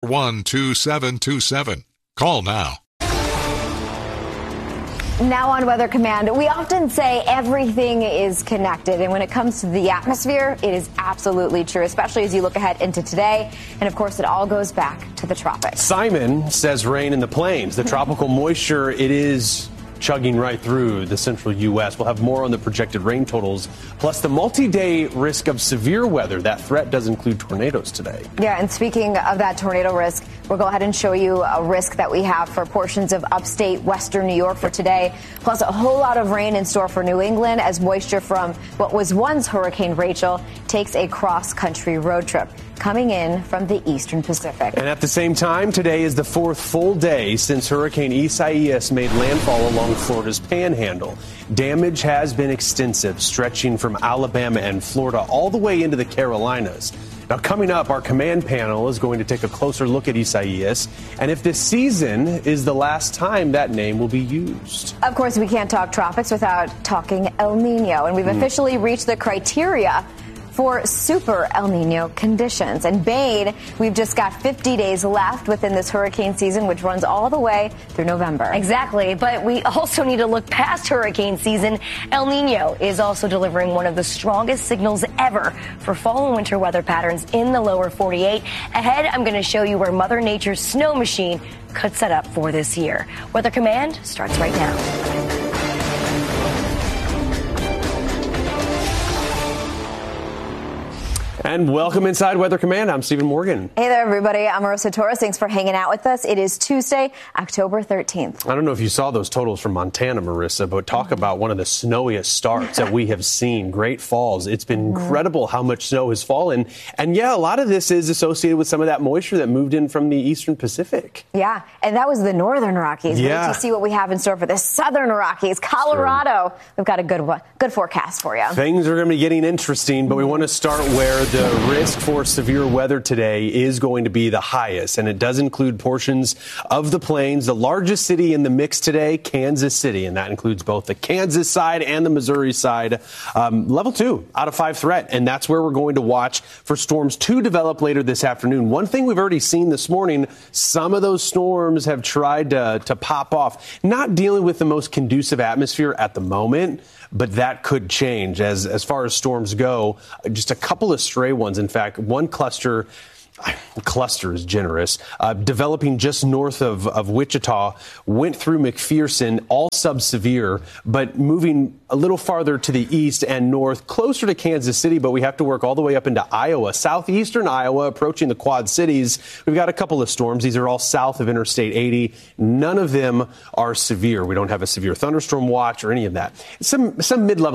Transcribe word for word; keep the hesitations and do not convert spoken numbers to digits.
one two seven two seven. Call now. Now on Weather Command, we often say everything is connected. And when it comes to the atmosphere, it is absolutely true, especially as you look ahead into today. And of course, it all goes back to the tropics. Simon says rain in the plains. The tropical moisture, it is chugging right through the central U S. We'll have more on the projected rain totals, plus the multi-day risk of severe weather. That threat does include tornadoes today. Yeah, and speaking of that tornado risk, we'll go ahead and show you a risk that we have for portions of upstate western New York for today, plus a whole lot of rain in store for New England as moisture from what was once Hurricane Rachel takes a cross-country road trip, coming in from the eastern Pacific. And at the same time, today is the fourth full day since Hurricane Isaias made landfall along Florida's panhandle. Damage has been extensive, stretching from Alabama and Florida all the way into the Carolinas. Now, coming up, our command panel is going to take a closer look at Isaias and if this season is the last time that name will be used. Of course, we can't talk tropics without talking El Nino, and we've mm. officially reached the criteria for super El Nino conditions. And Bain, we've just got fifty days left within this hurricane season, which runs all the way through November. Exactly. But we also need to look past hurricane season. El Nino is also delivering one of the strongest signals ever for fall and winter weather patterns in the lower forty-eight. Ahead, I'm going to show you where Mother Nature's snow machine could set up for this year. Weather Command starts right now. And welcome inside Weather Command. I'm Stephen Morgan. Hey there, everybody. I'm Marissa Torres. Thanks for hanging out with us. It is Tuesday, October thirteenth. I don't know if you saw those totals from Montana, Marissa, but talk about one of the snowiest starts that we have seen. Great Falls. It's been incredible how much snow has fallen. And yeah, a lot of this is associated with some of that moisture that moved in from the eastern Pacific. Yeah, and that was the northern Rockies. Yeah. Wait to see what we have in store for the southern Rockies. Colorado. Sure. We've got a good one, good forecast for you. Things are going to be getting interesting, but we want to start where the risk for severe weather today is going to be the highest, and it does include portions of the plains. The largest city in the mix today, Kansas City, and that includes both the Kansas side and the Missouri side. Um, level two out of five threat, and that's where we're going to watch for storms to develop later this afternoon. One thing we've already seen this morning, some of those storms have tried to, to pop off, not dealing with the most conducive atmosphere at the moment, but that could change as as far as storms go. Just a couple of stray ones. In fact, one cluster, cluster is generous, uh, developing just north of, of Wichita, went through McPherson, all sub-severe, but moving a little farther to the east and north, closer to Kansas City, but we have to work all the way up into Iowa, southeastern Iowa, approaching the Quad Cities. We've got a couple of storms. These are all south of Interstate eighty. None of them are severe. We don't have a severe thunderstorm watch or any of that. Some, some mid-level